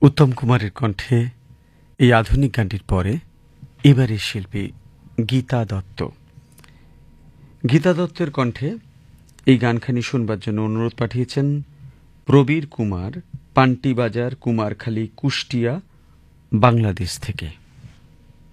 উত্তম কুমারের কণ্ঠে এই আধুনিক গানটির পরে এবারের শিল্পী গীতা দত্ত। গীতা দত্তের কণ্ঠে এই গানখানি শুনবার জন্য অনুরোধ পাঠিয়েছেন প্রবীর কুমার, পান্টিবাজার, কুমারখালী, কুষ্টিয়া, বাংলাদেশ থেকে।